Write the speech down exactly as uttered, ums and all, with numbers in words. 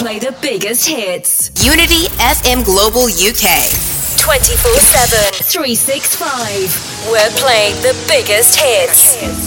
play the biggest hits. Unity F M Global U K. twenty-four seven, three sixty-five. We're playing the biggest hits.